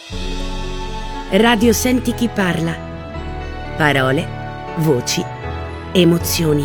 Radio Senti chi parla. Parole, voci, emozioni.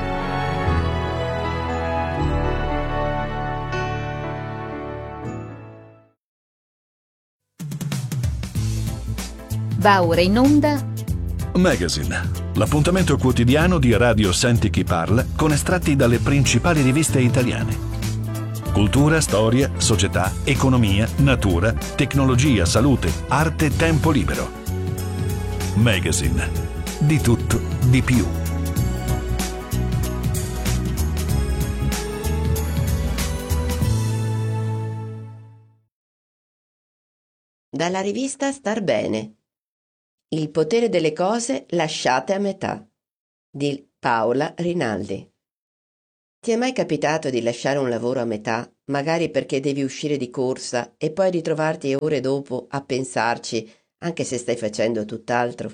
Va ora in onda Magazine, l'appuntamento quotidiano di Radio Senti chi parla con estratti dalle principali riviste italiane. Cultura, storia, società, economia, natura, tecnologia, salute, arte, tempo libero. Magazine, di tutto, di più. Dalla rivista Star Bene. Il potere delle cose lasciate a metà di Paola Rinaldi. Ti è mai capitato di lasciare un lavoro a metà, magari perché devi uscire di corsa e poi ritrovarti ore dopo a pensarci, anche se stai facendo tutt'altro?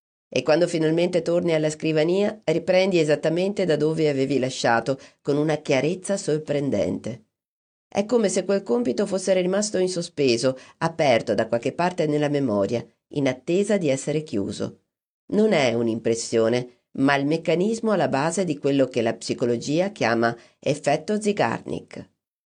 E quando finalmente torni alla scrivania, riprendi esattamente da dove avevi lasciato, con una chiarezza sorprendente. È come se quel compito fosse rimasto in sospeso, aperto da qualche parte nella memoria, in attesa di essere chiuso. Non è un'impressione, ma il meccanismo alla base di quello che la psicologia chiama effetto Zeigarnik.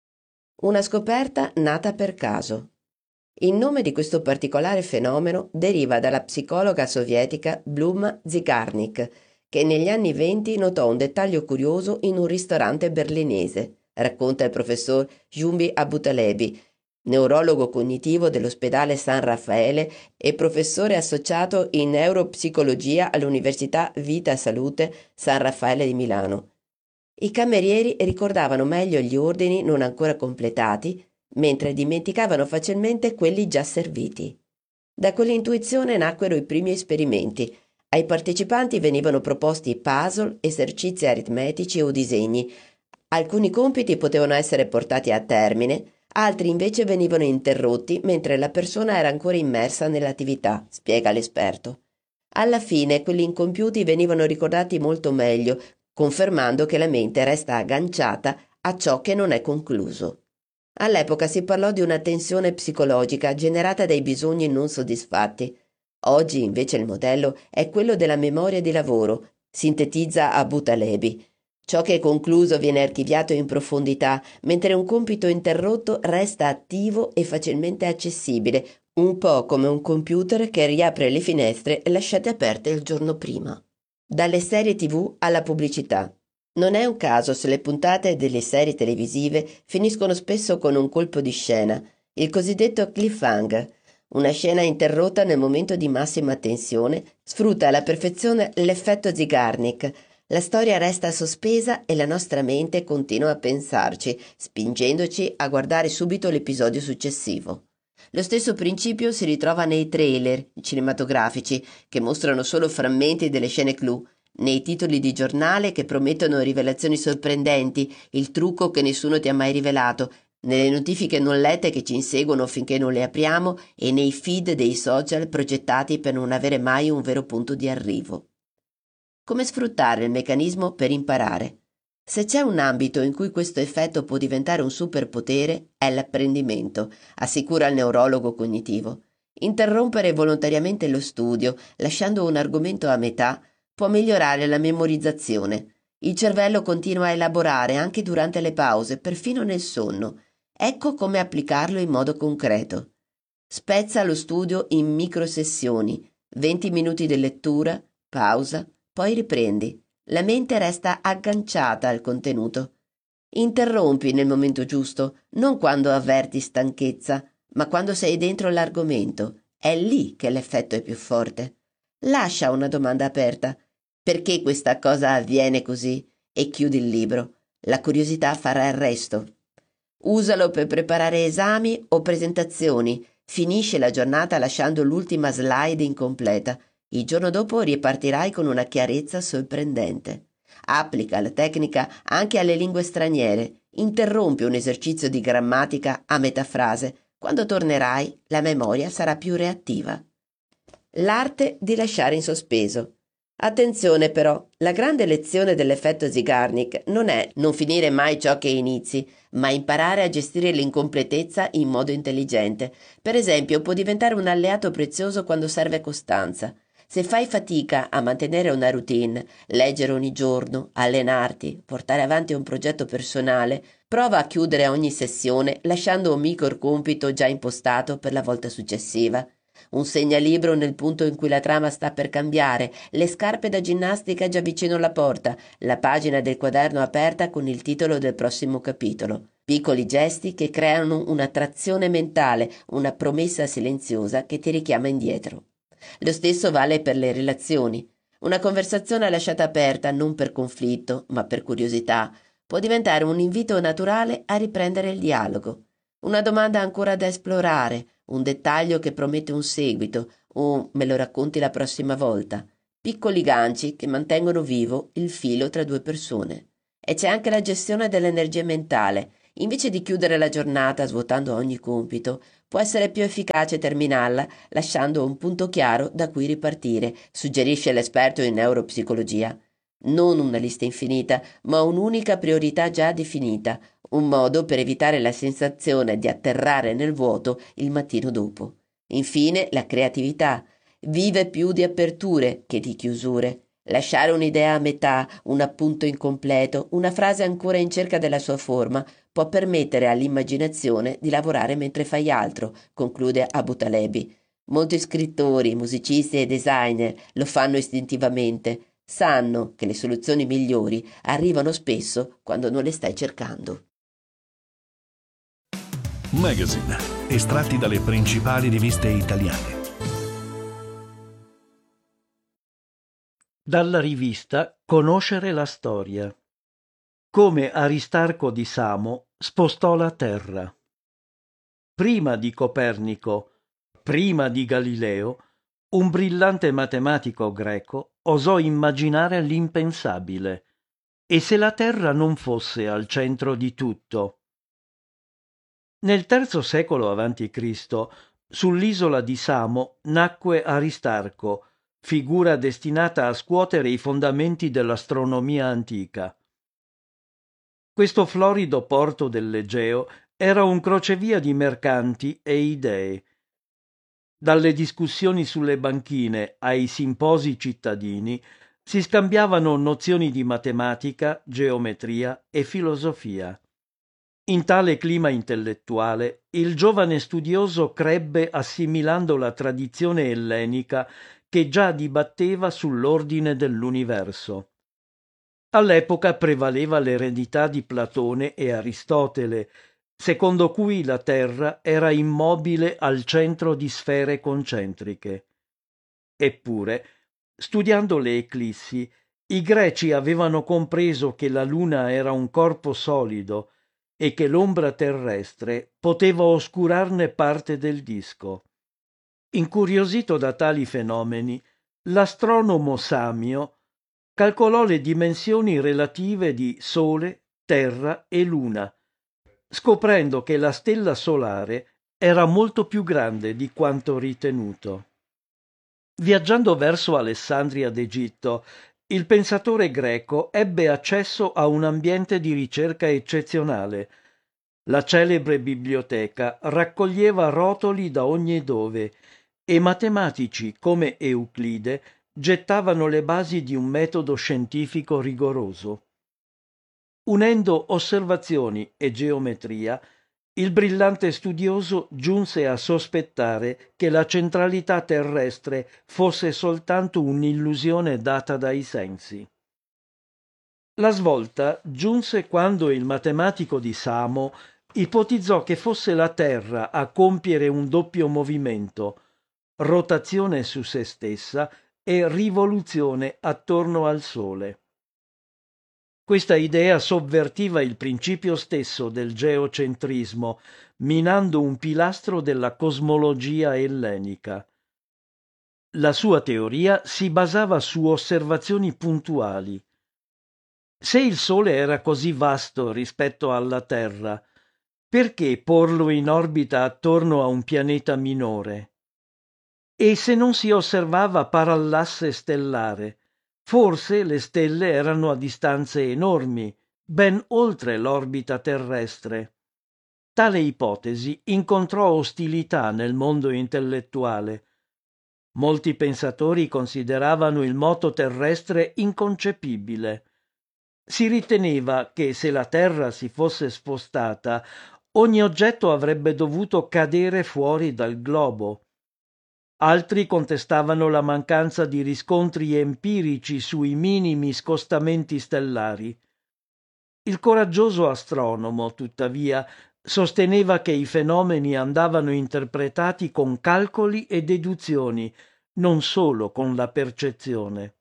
Una scoperta nata per caso. Il nome di questo particolare fenomeno deriva dalla psicologa sovietica Blum Zeigarnik, che negli anni '20 notò un dettaglio curioso in un ristorante berlinese, racconta il professor Jumbi Abutalebi, neurologo cognitivo dell'ospedale San Raffaele e professore associato in neuropsicologia all'Università Vita e Salute San Raffaele di Milano. I camerieri ricordavano meglio gli ordini non ancora completati, mentre dimenticavano facilmente quelli già serviti. Da quell'intuizione nacquero i primi esperimenti. Ai partecipanti venivano proposti puzzle, esercizi aritmetici o disegni. Alcuni compiti potevano essere portati a termine, altri invece venivano interrotti mentre la persona era ancora immersa nell'attività, spiega l'esperto. Alla fine quelli incompiuti venivano ricordati molto meglio, confermando che la mente resta agganciata a ciò che non è concluso. All'epoca si parlò di una tensione psicologica generata dai bisogni non soddisfatti. Oggi invece il modello è quello della memoria di lavoro, sintetizza Abutalebi. Ciò che è concluso viene archiviato in profondità, mentre un compito interrotto resta attivo e facilmente accessibile, un po' come un computer che riapre le finestre lasciate aperte il giorno prima. Dalle serie TV alla pubblicità. Non è un caso se le puntate delle serie televisive finiscono spesso con un colpo di scena, il cosiddetto cliffhanger. Una scena interrotta nel momento di massima tensione sfrutta alla perfezione l'effetto Zeigarnik. La storia resta sospesa e la nostra mente continua a pensarci, spingendoci a guardare subito l'episodio successivo. Lo stesso principio si ritrova nei trailer cinematografici, che mostrano solo frammenti delle scene clou, nei titoli di giornale che promettono rivelazioni sorprendenti, il trucco che nessuno ti ha mai rivelato, nelle notifiche non lette che ci inseguono finché non le apriamo e nei feed dei social progettati per non avere mai un vero punto di arrivo. Come sfruttare il meccanismo per imparare? Se c'è un ambito in cui questo effetto può diventare un superpotere, è l'apprendimento, assicura il neurologo cognitivo. Interrompere volontariamente lo studio, lasciando un argomento a metà, può migliorare la memorizzazione. Il cervello continua a elaborare anche durante le pause, perfino nel sonno. Ecco come applicarlo in modo concreto. Spezza lo studio in microsessioni, 20 minuti di lettura, pausa, poi riprendi. La mente resta agganciata al contenuto. Interrompi nel momento giusto, non quando avverti stanchezza, ma quando sei dentro l'argomento. È lì che l'effetto è più forte. Lascia una domanda aperta. Perché questa cosa avviene così? E chiudi il libro. La curiosità farà il resto. Usalo per preparare esami o presentazioni. Finisci la giornata lasciando l'ultima slide incompleta. Il giorno dopo ripartirai con una chiarezza sorprendente. Applica la tecnica anche alle lingue straniere. Interrompi un esercizio di grammatica a metà frase. Quando tornerai, la memoria sarà più reattiva. L'arte di lasciare in sospeso. Attenzione però, la grande lezione dell'effetto Zeigarnik non è non finire mai ciò che inizi, ma imparare a gestire l'incompletezza in modo intelligente. Per esempio, può diventare un alleato prezioso quando serve costanza. Se fai fatica a mantenere una routine, leggere ogni giorno, allenarti, portare avanti un progetto personale, prova a chiudere ogni sessione lasciando un micro compito già impostato per la volta successiva. Un segnalibro nel punto in cui la trama sta per cambiare, le scarpe da ginnastica già vicino alla porta, la pagina del quaderno aperta con il titolo del prossimo capitolo. Piccoli gesti che creano un'attrazione mentale, una promessa silenziosa che ti richiama indietro. Lo stesso vale per le relazioni. Una conversazione lasciata aperta non per conflitto, ma per curiosità, può diventare un invito naturale a riprendere il dialogo. Una domanda ancora da esplorare, un dettaglio che promette un seguito, o me lo racconti la prossima volta. Piccoli ganci che mantengono vivo il filo tra due persone. E c'è anche la gestione dell'energia mentale. Invece di chiudere la giornata svuotando ogni compito, può essere più efficace terminarla lasciando un punto chiaro da cui ripartire, suggerisce l'esperto in neuropsicologia. Non una lista infinita, ma un'unica priorità già definita, un modo per evitare la sensazione di atterrare nel vuoto il mattino dopo. Infine, la creatività. Vive più di aperture che di chiusure. Lasciare un'idea a metà, un appunto incompleto, una frase ancora in cerca della sua forma, può permettere all'immaginazione di lavorare mentre fai altro, conclude Abu Talebi. Molti scrittori, musicisti e designer lo fanno istintivamente. Sanno che le soluzioni migliori arrivano spesso quando non le stai cercando. Magazine, estratti dalle principali riviste italiane. Dalla rivista Conoscere la storia. Come Aristarco di Samo spostò la Terra. Prima di Copernico, prima di Galileo, un brillante matematico greco osò immaginare l'impensabile. E se la Terra non fosse al centro di tutto? Nel III secolo a.C., sull'isola di Samo nacque Aristarco, figura destinata a scuotere i fondamenti dell'astronomia antica. Questo florido porto dell'Egeo era un crocevia di mercanti e idee. Dalle discussioni sulle banchine ai simposi cittadini si scambiavano nozioni di matematica, geometria e filosofia. In tale clima intellettuale, il giovane studioso crebbe assimilando la tradizione ellenica che già dibatteva sull'ordine dell'universo. All'epoca prevaleva l'eredità di Platone e Aristotele, secondo cui la Terra era immobile al centro di sfere concentriche. Eppure, studiando le eclissi, i greci avevano compreso che la Luna era un corpo solido e che l'ombra terrestre poteva oscurarne parte del disco. Incuriosito da tali fenomeni, l'astronomo Samio calcolò le dimensioni relative di Sole, Terra e Luna, scoprendo che la stella solare era molto più grande di quanto ritenuto. Viaggiando verso Alessandria d'Egitto, il pensatore greco ebbe accesso a un ambiente di ricerca eccezionale. La celebre biblioteca raccoglieva rotoli da ogni dove e matematici come Euclide gettavano le basi di un metodo scientifico rigoroso. Unendo osservazioni e geometria, il brillante studioso giunse a sospettare che la centralità terrestre fosse soltanto un'illusione data dai sensi. La svolta giunse quando il matematico di Samo ipotizzò che fosse la Terra a compiere un doppio movimento, rotazione su se stessa e rivoluzione attorno al Sole. Questa idea sovvertiva il principio stesso del geocentrismo, minando un pilastro della cosmologia ellenica. La sua teoria si basava su osservazioni puntuali. Se il Sole era così vasto rispetto alla Terra, perché porlo in orbita attorno a un pianeta minore? E se non si osservava parallasse stellare, Forse le stelle erano a distanze enormi, ben oltre l'orbita terrestre. Tale ipotesi incontrò ostilità nel mondo intellettuale. Molti pensatori consideravano il moto terrestre inconcepibile. Si riteneva che se la Terra si fosse spostata, ogni oggetto avrebbe dovuto cadere fuori dal globo. Altri contestavano la mancanza di riscontri empirici sui minimi scostamenti stellari. Il coraggioso astronomo, tuttavia, sosteneva che i fenomeni andavano interpretati con calcoli e deduzioni, non solo con la percezione.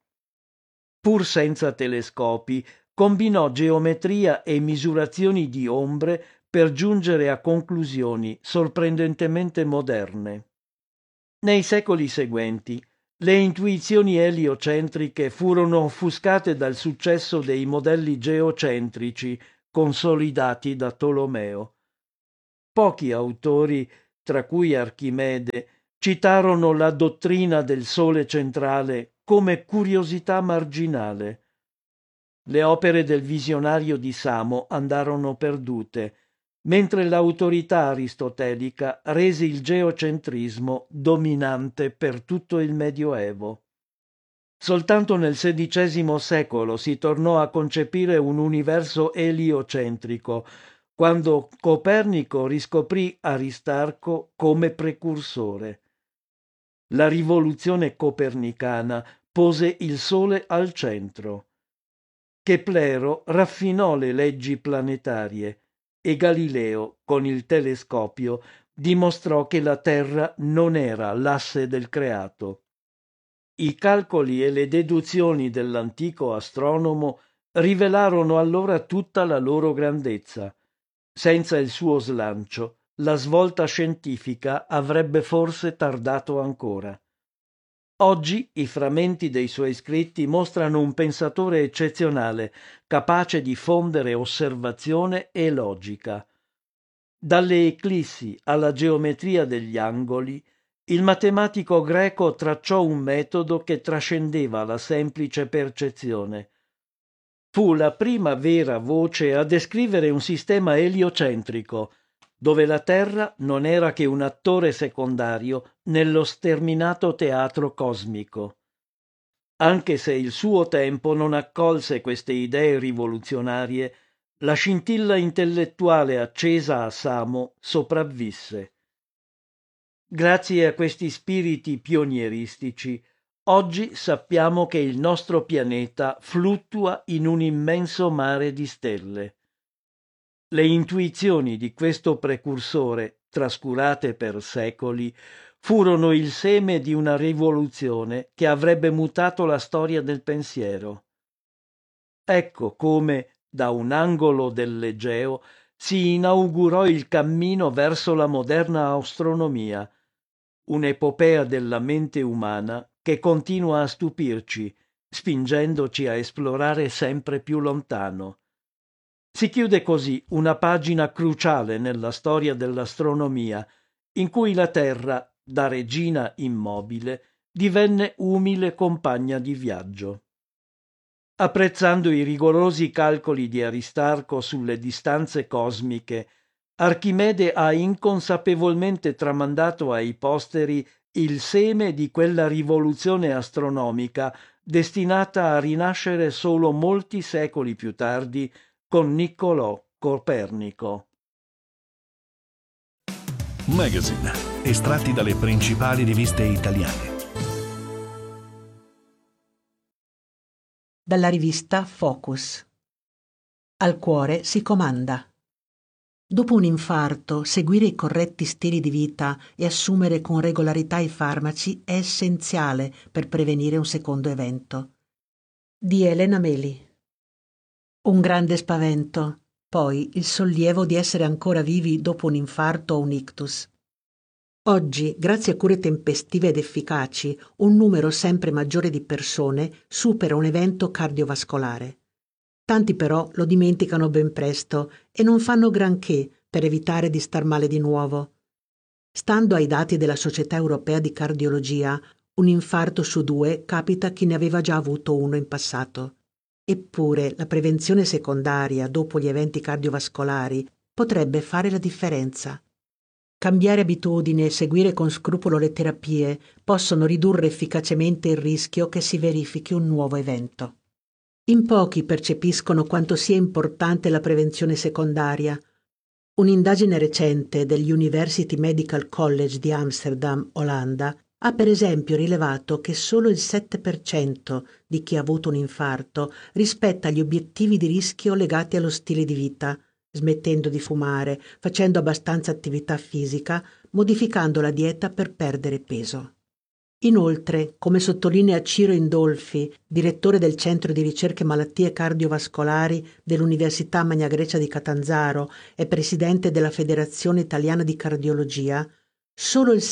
Pur senza telescopi, combinò geometria e misurazioni di ombre per giungere a conclusioni sorprendentemente moderne. Nei secoli seguenti, le intuizioni eliocentriche furono offuscate dal successo dei modelli geocentrici consolidati da Tolomeo. Pochi autori, tra cui Archimede, citarono la dottrina del Sole centrale come curiosità marginale. Le opere del visionario di Samo andarono perdute, mentre l'autorità aristotelica rese il geocentrismo dominante per tutto il Medioevo. Soltanto nel XVI secolo si tornò a concepire un universo eliocentrico, quando Copernico riscoprì Aristarco come precursore. La rivoluzione copernicana pose il Sole al centro. Keplero raffinò le leggi planetarie e Galileo, con il telescopio, dimostrò che la Terra non era l'asse del creato. I calcoli e le deduzioni dell'antico astronomo rivelarono allora tutta la loro grandezza. Senza il suo slancio, la svolta scientifica avrebbe forse tardato ancora. Oggi i frammenti dei suoi scritti mostrano un pensatore eccezionale, capace di fondere osservazione e logica. Dalle eclissi alla geometria degli angoli, il matematico greco tracciò un metodo che trascendeva la semplice percezione. Fu la prima vera voce a descrivere un sistema eliocentrico, dove la Terra non era che un attore secondario nello sterminato teatro cosmico. Anche se il suo tempo non accolse queste idee rivoluzionarie, la scintilla intellettuale accesa a Samo sopravvisse. Grazie a questi spiriti pionieristici, oggi sappiamo che il nostro pianeta fluttua in un immenso mare di stelle. Le intuizioni di questo precursore, trascurate per secoli, furono il seme di una rivoluzione che avrebbe mutato la storia del pensiero. Ecco come, da un angolo dell'Egeo, si inaugurò il cammino verso la moderna astronomia, un'epopea della mente umana che continua a stupirci, spingendoci a esplorare sempre più lontano. Si chiude così una pagina cruciale nella storia dell'astronomia, in cui la Terra, da regina immobile, divenne umile compagna di viaggio. Apprezzando i rigorosi calcoli di Aristarco sulle distanze cosmiche, Archimede ha inconsapevolmente tramandato ai posteri il seme di quella rivoluzione astronomica destinata a rinascere solo molti secoli più tardi con Niccolò Copernico. Magazine, estratti dalle principali riviste italiane. Dalla rivista Focus. Al cuore si comanda. Dopo un infarto, seguire i corretti stili di vita e assumere con regolarità i farmaci è essenziale per prevenire un secondo evento. Di Elena Meli. Un grande spavento, poi il sollievo di essere ancora vivi dopo un infarto o un ictus. Oggi, grazie a cure tempestive ed efficaci, un numero sempre maggiore di persone supera un evento cardiovascolare. Tanti però lo dimenticano ben presto e non fanno granché per evitare di star male di nuovo. Stando ai dati della Società Europea di Cardiologia, Un infarto su 2 capita a chi ne aveva già avuto uno in passato. Eppure la prevenzione secondaria dopo gli eventi cardiovascolari potrebbe fare la differenza. Cambiare abitudini e seguire con scrupolo le terapie possono ridurre efficacemente il rischio che si verifichi un nuovo evento. In pochi percepiscono quanto sia importante la prevenzione secondaria. Un'indagine recente degli University Medical College di Amsterdam, Olanda, ha per esempio rilevato che solo il 7% di chi ha avuto un infarto rispetta gli obiettivi di rischio legati allo stile di vita, smettendo di fumare, facendo abbastanza attività fisica, modificando la dieta per perdere peso. Inoltre, come sottolinea Ciro Indolfi, direttore del Centro di Ricerche Malattie Cardiovascolari dell'Università Magna Grecia di Catanzaro e presidente della Federazione Italiana di Cardiologia, solo il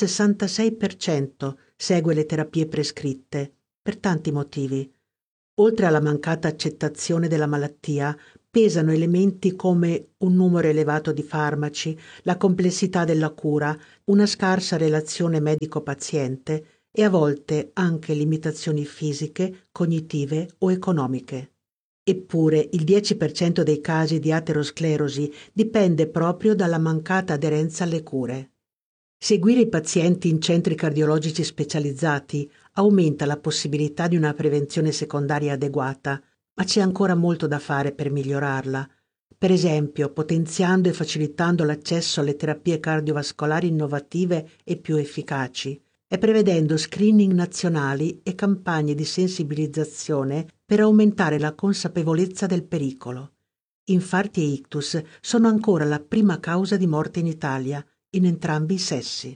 66% segue le terapie prescritte, per tanti motivi. Oltre alla mancata accettazione della malattia, pesano elementi come un numero elevato di farmaci, la complessità della cura, una scarsa relazione medico-paziente e a volte anche limitazioni fisiche, cognitive o economiche. Eppure il 10% dei casi di aterosclerosi dipende proprio dalla mancata aderenza alle cure. Seguire i pazienti in centri cardiologici specializzati aumenta la possibilità di una prevenzione secondaria adeguata, ma c'è ancora molto da fare per migliorarla. Per esempio, potenziando e facilitando l'accesso alle terapie cardiovascolari innovative e più efficaci, e prevedendo screening nazionali e campagne di sensibilizzazione per aumentare la consapevolezza del pericolo. Infarti e ictus sono ancora la prima causa di morte in Italia, in entrambi i sessi.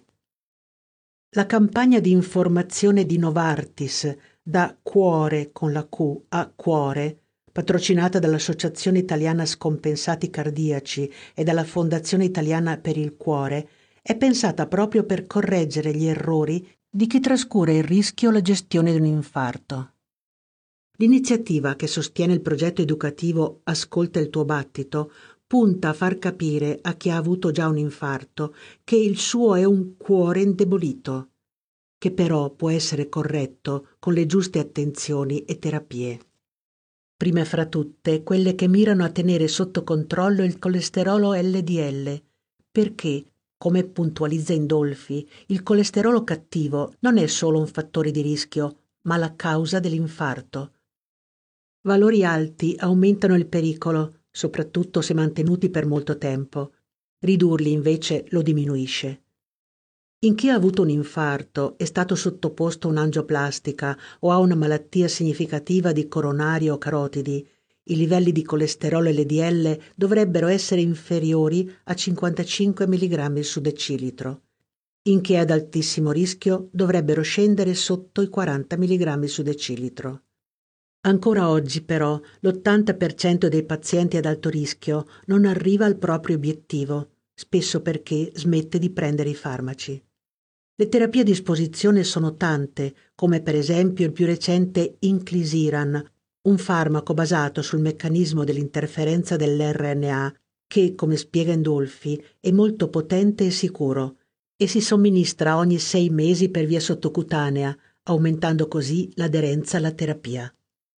La campagna di informazione di Novartis, da Cuore con la Q a Cuore, patrocinata dall'Associazione Italiana Scompensati Cardiaci e dalla Fondazione Italiana per il Cuore, è pensata proprio per correggere gli errori di chi trascura il rischio o la gestione di un infarto. L'iniziativa che sostiene il progetto educativo Ascolta il tuo battito punta a far capire a chi ha avuto già un infarto che il suo è un cuore indebolito, che però può essere corretto con le giuste attenzioni e terapie. Prima fra tutte quelle che mirano a tenere sotto controllo il colesterolo LDL, perché, come puntualizza Indolfi, il colesterolo cattivo non è solo un fattore di rischio, ma la causa dell'infarto. Valori alti aumentano il pericolo, soprattutto se mantenuti per molto tempo. Ridurli invece lo diminuisce. In chi ha avuto un infarto, è stato sottoposto a un'angioplastica o ha una malattia significativa di coronario o carotidi, i livelli di colesterolo LDL dovrebbero essere inferiori a 55 mg su decilitro. In chi è ad altissimo rischio dovrebbero scendere sotto i 40 mg su decilitro. Ancora oggi, però, l'80% dei pazienti ad alto rischio non arriva al proprio obiettivo, spesso perché smette di prendere i farmaci. Le terapie a disposizione sono tante, come per esempio il più recente Inclisiran, un farmaco basato sul meccanismo dell'interferenza dell'RNA che, come spiega Indolfi, è molto potente e sicuro e si somministra ogni 6 mesi per via sottocutanea, aumentando così l'aderenza alla terapia.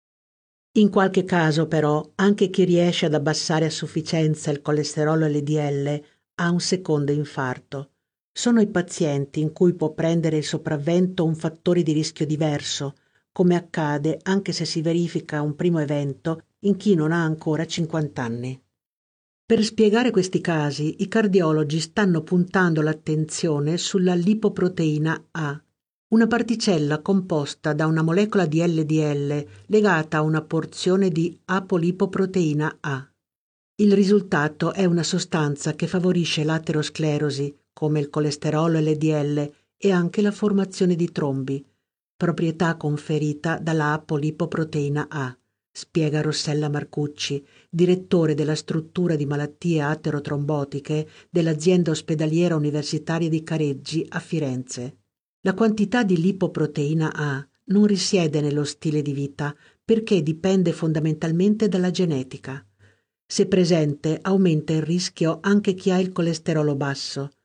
In qualche caso, però, anche chi riesce ad abbassare a sufficienza il colesterolo LDL ha un secondo infarto. Sono i pazienti in cui può prendere il sopravvento un fattore di rischio diverso, come accade anche se si verifica un primo evento in chi non ha ancora 50 anni. Per spiegare questi casi, i cardiologi stanno puntando l'attenzione sulla lipoproteina A, una particella composta da una molecola di LDL legata a una porzione di apolipoproteina A. Il risultato è una sostanza che favorisce l'aterosclerosi, come il colesterolo LDL, e anche la formazione di trombi, proprietà conferita dalla apolipoproteina A, spiega Rossella Marcucci, direttore della struttura di malattie aterotrombotiche dell'azienda ospedaliera universitaria di Careggi a Firenze. La quantità di lipoproteina A non risiede nello stile di vita perché dipende fondamentalmente dalla genetica. Se presente, aumenta il rischio anche chi ha il colesterolo basso.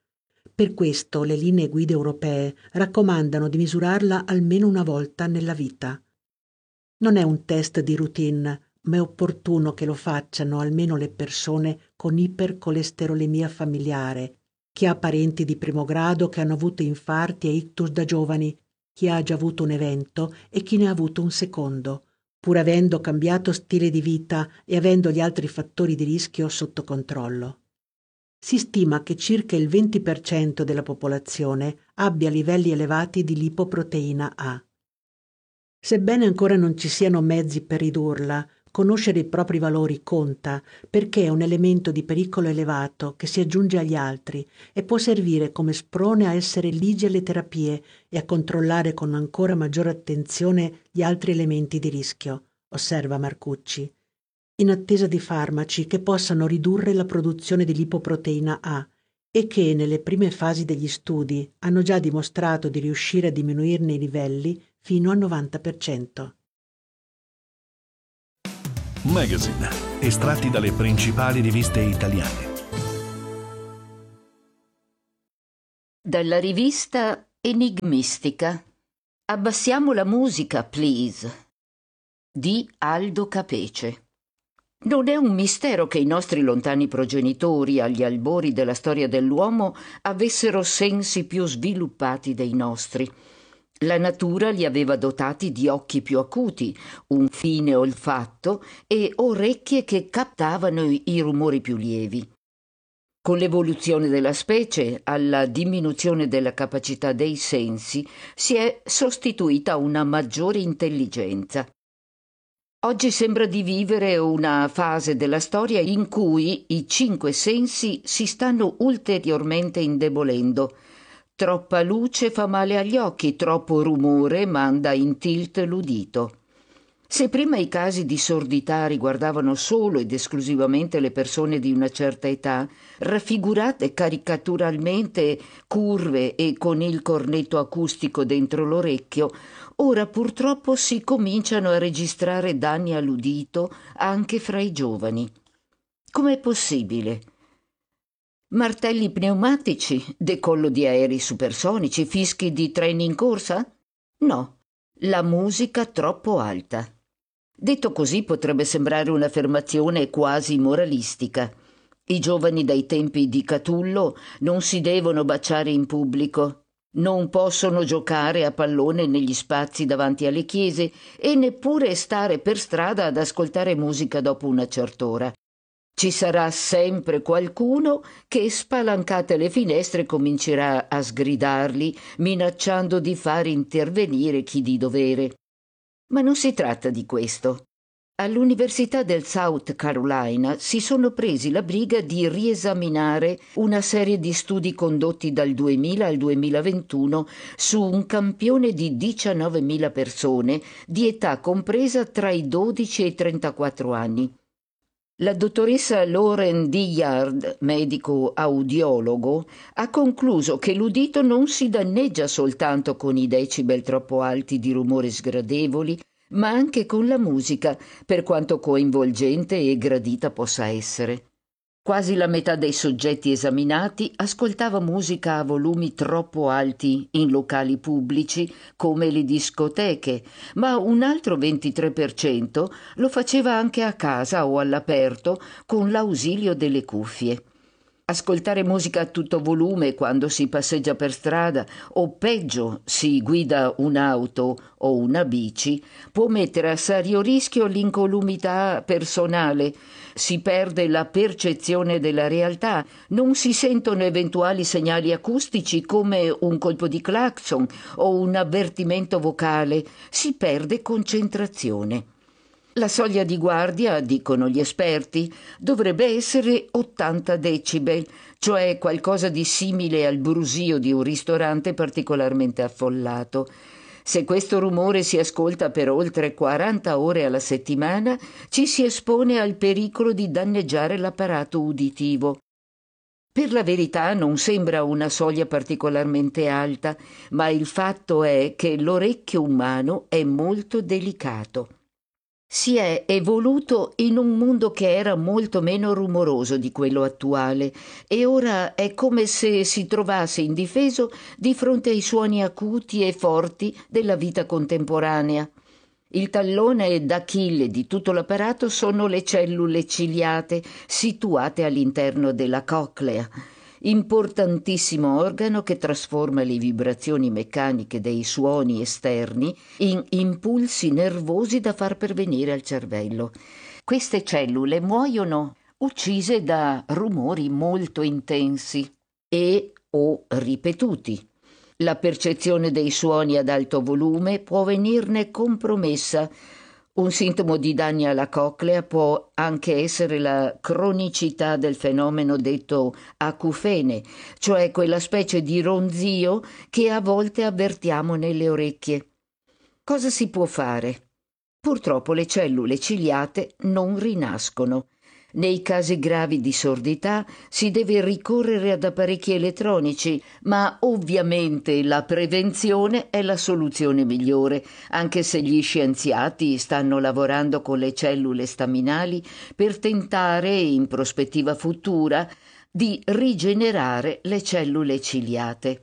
Per questo le linee guida europee raccomandano di misurarla almeno una volta nella vita. Non è un test di routine, ma è opportuno che lo facciano almeno le persone con ipercolesterolemia familiare, chi ha parenti di primo grado che hanno avuto infarti e ictus da giovani, chi ha già avuto un evento e chi ne ha avuto un secondo, pur avendo cambiato stile di vita e avendo gli altri fattori di rischio sotto controllo. Si stima che circa il 20% della popolazione abbia livelli elevati di lipoproteina A. Sebbene ancora non ci siano mezzi per ridurla, conoscere i propri valori conta perché è un elemento di pericolo elevato che si aggiunge agli altri e può servire come sprone a essere ligi alle terapie e a controllare con ancora maggiore attenzione gli altri elementi di rischio, osserva Marcucci, in attesa di farmaci che possano ridurre la produzione di lipoproteina A e che nelle prime fasi degli studi hanno già dimostrato di riuscire a diminuirne i livelli fino al 90%. Magazine, estratti dalle principali riviste italiane. Dalla rivista Enigmistica. Abbassiamo la musica, please, di Aldo Capece. Non è un mistero che i nostri lontani progenitori, agli albori della storia dell'uomo, avessero sensi più sviluppati dei nostri. La natura li aveva dotati di occhi più acuti, un fine olfatto e orecchie che captavano i rumori più lievi. Con l'evoluzione della specie, alla diminuzione della capacità dei sensi, si è sostituita una maggiore intelligenza. Oggi sembra di vivere una fase della storia in cui i 5 sensi si stanno ulteriormente indebolendo. Troppa luce fa male agli occhi, troppo rumore manda in tilt l'udito. Se prima i casi di sordità riguardavano solo ed esclusivamente le persone di una certa età, raffigurate caricaturalmente curve e con il cornetto acustico dentro l'orecchio, ora purtroppo si cominciano a registrare danni all'udito anche fra i giovani. Com'è possibile? Martelli pneumatici, decollo di aerei supersonici, fischi di treni in corsa? No, la musica troppo alta. Detto così potrebbe sembrare un'affermazione quasi moralistica. I giovani dai tempi di Catullo non si devono baciare in pubblico, non possono giocare a pallone negli spazi davanti alle chiese e neppure stare per strada ad ascoltare musica dopo una certa ora. Ci sarà sempre qualcuno che, spalancate le finestre, comincerà a sgridarli, minacciando di far intervenire chi di dovere. Ma non si tratta di questo. All'Università del South Carolina si sono presi la briga di riesaminare una serie di studi condotti dal 2000 al 2021 su un campione di 19.000 persone di età compresa tra i 12 e i 34 anni. La dottoressa Lauren Dillard, medico audiologo, ha concluso che l'udito non si danneggia soltanto con i decibel troppo alti di rumori sgradevoli, ma anche con la musica, per quanto coinvolgente e gradita possa essere. Quasi la metà dei soggetti esaminati ascoltava musica a volumi troppo alti in locali pubblici come le discoteche, ma un altro 23% lo faceva anche a casa o all'aperto con l'ausilio delle cuffie. Ascoltare musica a tutto volume quando si passeggia per strada o peggio si guida un'auto o una bici può mettere a serio rischio l'incolumità personale, si perde la percezione della realtà, non si sentono eventuali segnali acustici come un colpo di clacson o un avvertimento vocale, si perde concentrazione. La soglia di guardia, dicono gli esperti, dovrebbe essere 80 decibel, cioè qualcosa di simile al brusio di un ristorante particolarmente affollato. Se questo rumore si ascolta per oltre 40 ore alla settimana, ci si espone al pericolo di danneggiare l'apparato uditivo. Per la verità non sembra una soglia particolarmente alta, ma il fatto è che l'orecchio umano è molto delicato. si è evoluto in un mondo che era molto meno rumoroso di quello attuale e ora è come se si trovasse indifeso di fronte ai suoni acuti e forti della vita contemporanea. Il tallone d'Achille di tutto l'apparato sono le cellule ciliate situate all'interno della coclea, importantissimo organo che trasforma le vibrazioni meccaniche dei suoni esterni in impulsi nervosi da far pervenire al cervello. Queste cellule muoiono uccise da rumori molto intensi e o ripetuti. La percezione dei suoni ad alto volume può venirne compromessa. Un sintomo di danni alla coclea può anche essere la cronicità del fenomeno detto acufene, cioè quella specie di ronzio che a volte avvertiamo nelle orecchie. Cosa si può fare? Purtroppo le cellule ciliate non rinascono. Nei casi gravi di sordità si deve ricorrere ad apparecchi elettronici, ma ovviamente la prevenzione è la soluzione migliore, anche se gli scienziati stanno lavorando con le cellule staminali per tentare, in prospettiva futura, di rigenerare le cellule ciliate.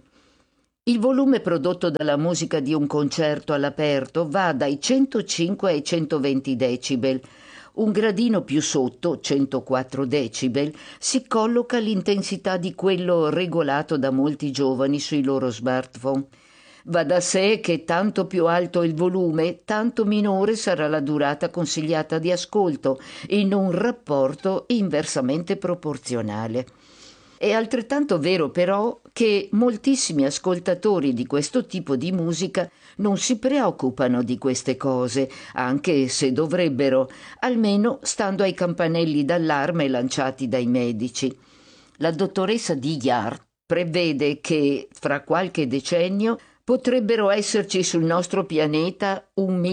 Il volume prodotto dalla musica di un concerto all'aperto va dai 105 ai 120 decibel. Un gradino più sotto, 104 decibel, si colloca l'intensità di quello regolato da molti giovani sui loro smartphone. Va da sé che tanto più alto il volume, tanto minore sarà la durata consigliata di ascolto, in un rapporto inversamente proporzionale. È altrettanto vero però che moltissimi ascoltatori di questo tipo di musica non si preoccupano di queste cose, anche se dovrebbero, almeno stando ai campanelli d'allarme lanciati dai medici. La dottoressa Dillard prevede che fra qualche decennio potrebbero esserci sul nostro pianeta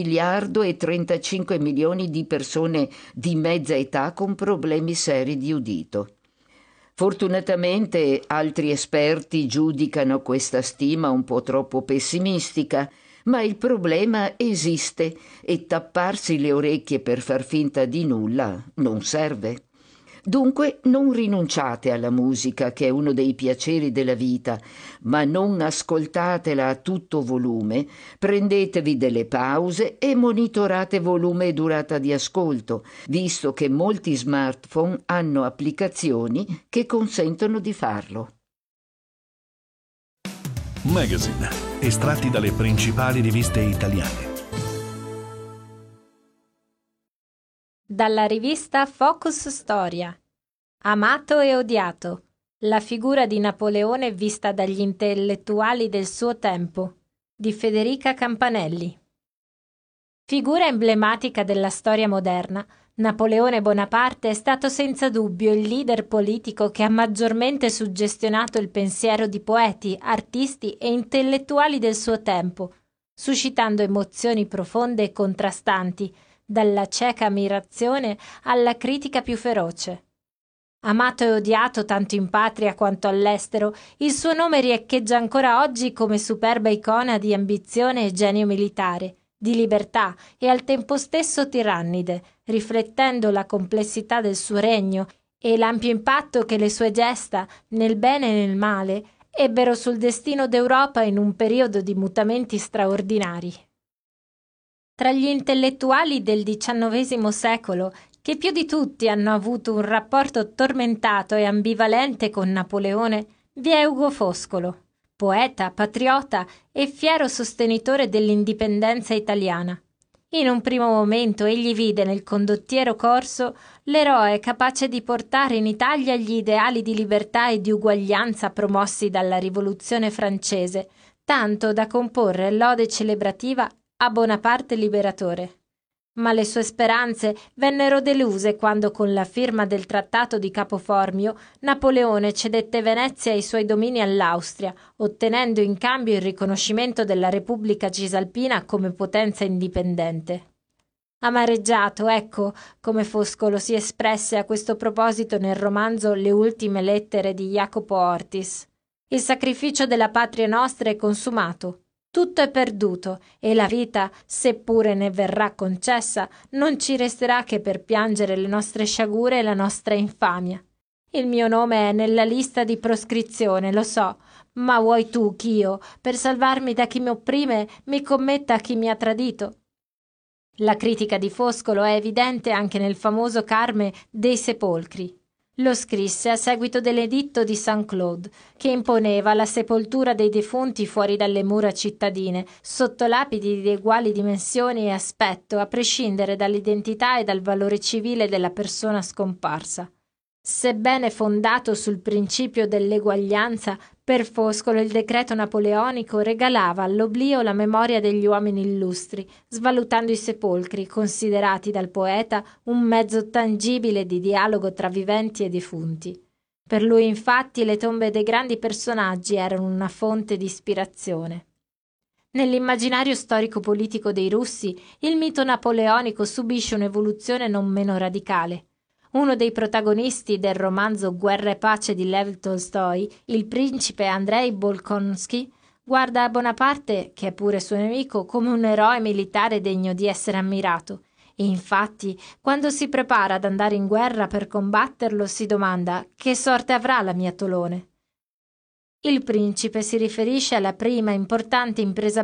1,35 miliardi di persone di mezza età con problemi seri di udito. Fortunatamente altri esperti giudicano questa stima un po' troppo pessimistica, ma il problema esiste e tapparsi le orecchie per far finta di nulla non serve. Dunque non rinunciate alla musica, che è uno dei piaceri della vita, ma non ascoltatela a tutto volume, prendetevi delle pause e monitorate volume e durata di ascolto, visto che molti smartphone hanno applicazioni che consentono di farlo. Magazine, estratti dalle principali riviste italiane. Dalla rivista Focus Storia. Amato e odiato. La figura di Napoleone vista dagli intellettuali del suo tempo. Di Federica Campanelli. Figura emblematica della storia moderna, Napoleone Bonaparte è stato senza dubbio il leader politico che ha maggiormente suggestionato il pensiero di poeti, artisti e intellettuali del suo tempo, suscitando emozioni profonde e contrastanti, dalla cieca ammirazione alla critica più feroce. Amato e odiato tanto in patria quanto all'estero, il suo nome riecheggia ancora oggi come superba icona di ambizione e genio militare, di libertà e al tempo stesso tirannide, riflettendo la complessità del suo regno e l'ampio impatto che le sue gesta, nel bene e nel male, ebbero sul destino d'Europa in un periodo di mutamenti straordinari. Tra gli intellettuali del XIX secolo, che più di tutti hanno avuto un rapporto tormentato e ambivalente con Napoleone, vi è Ugo Foscolo, poeta, patriota e fiero sostenitore dell'indipendenza italiana. In un primo momento egli vide nel condottiero corso l'eroe capace di portare in Italia gli ideali di libertà e di uguaglianza promossi dalla Rivoluzione francese, tanto da comporre l'ode celebrativa a Bonaparte liberatore. Ma le sue speranze vennero deluse quando, con la firma del Trattato di Capo Formio, Napoleone cedette Venezia e i suoi domini all'Austria, ottenendo in cambio il riconoscimento della Repubblica Cisalpina come potenza indipendente. Amareggiato, ecco come Foscolo si espresse a questo proposito nel romanzo Le ultime lettere di Jacopo Ortis. Il sacrificio della patria nostra è consumato. Tutto è perduto e la vita, seppure ne verrà concessa, non ci resterà che per piangere le nostre sciagure e la nostra infamia. Il mio nome è nella lista di proscrizione, lo so, ma vuoi tu ch'io, per salvarmi da chi mi opprime, mi commetta a chi mi ha tradito? La critica di Foscolo è evidente anche nel famoso Carme dei Sepolcri. Lo scrisse a seguito dell'editto di Saint-Claude, che imponeva la sepoltura dei defunti fuori dalle mura cittadine, sotto lapidi di uguali dimensioni e aspetto, a prescindere dall'identità e dal valore civile della persona scomparsa. Sebbene fondato sul principio dell'eguaglianza, per Foscolo il decreto napoleonico regalava all'oblio la memoria degli uomini illustri, svalutando i sepolcri, considerati dal poeta un mezzo tangibile di dialogo tra viventi e defunti. Per lui, infatti, le tombe dei grandi personaggi erano una fonte di ispirazione. Nell'immaginario storico-politico dei russi, il mito napoleonico subisce un'evoluzione non meno radicale. Uno dei protagonisti del romanzo Guerra e pace di Lev Tolstoi, il principe Andrei Bolkonsky, guarda a Bonaparte, che è pure suo nemico, come un eroe militare degno di essere ammirato. E infatti, quando si prepara ad andare in guerra per combatterlo, si domanda: che sorte avrà la mia Tolone? Il principe si riferisce alla prima importante impresa